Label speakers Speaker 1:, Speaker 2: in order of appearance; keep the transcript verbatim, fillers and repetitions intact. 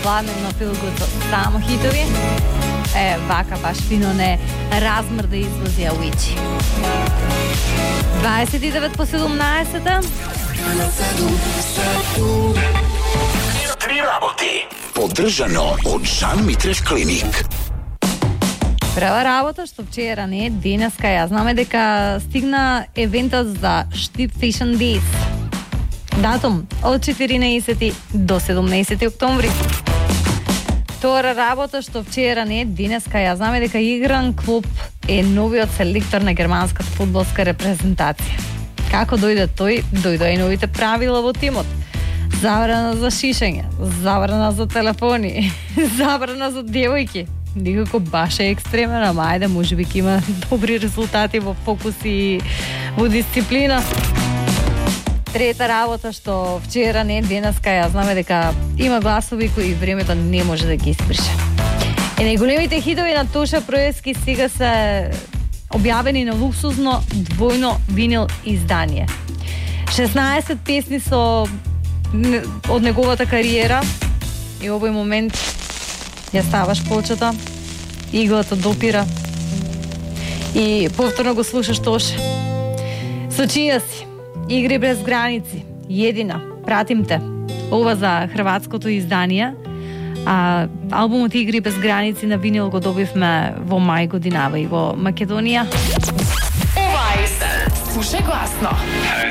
Speaker 1: svakodnevno feel good samo hitovi. E, vaka baš fino ne razmrda izvozi Avicii. dvadeset и девет по седумнаесет.
Speaker 2: Три работи. Поддржано од Жан Митрев клиник.
Speaker 1: Прва работа што вчера не, денеска ја знаме дека стигна евентот за Штип Fashion Days. Датум од четиринаесети до седумнаесети октомври. Втора работа што вчера не, денеска ја знаме дека Игран Клоп е новиот селектор на германската фудбалска репрезентација. Како дојде тој, дојде и новите правила во тимот. Забрана за шишење, забрана за телефони, забрана за девојки. Никако баш е екстремен, ама ајде, може би ќе има добри резултати во фокус и во дисциплина. Трета работа што вчера не, денеска ја знаме дека има гласови кои времето не може да ги исприше. И најголемите хитови на Тоша Проевски сега се објавени на луксузно двојно винил издание. шеснаесет песни со од неговата кариера и овој момент ја ставаш плочата, иглата допира и повторно го слушаш Тоша. Со чија си? Игри без граници, едина, пратим те. Ова за хрватското издание, а албумот Игри без граници на винил го добивме во мај годинава и во Македонија.
Speaker 3: Ова е слушај гласно.